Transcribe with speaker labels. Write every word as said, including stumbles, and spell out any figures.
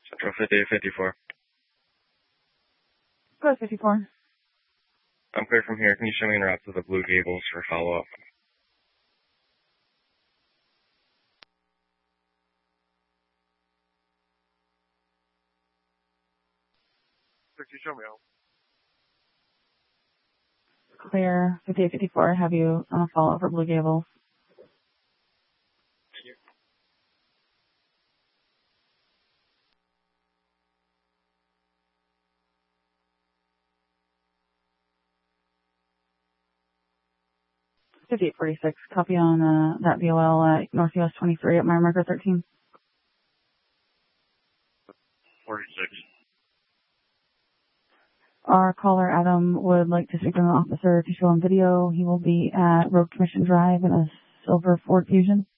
Speaker 1: Central fifty, fifty-four.
Speaker 2: Go ahead, fifty-four.
Speaker 1: I'm clear from here. Can you show me en route to the Blue Gables for follow-up?
Speaker 3: Can you show me out?
Speaker 2: Clear, fifty-eight fifty-four. Have you on a follow-up for Blue Gables? fifty-eight forty-six. Copy on uh, that V O L at Northwest twenty-three at mile marker thirteen.
Speaker 1: forty-six.
Speaker 2: Our caller, Adam, would like to speak to an officer to show him video. He will be at Road Commission Drive in a silver Ford Fusion.